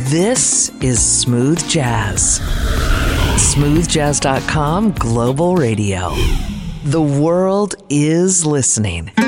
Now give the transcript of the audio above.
This is Smooth Jazz. smoothjazz.com Global Radio. The world is listening.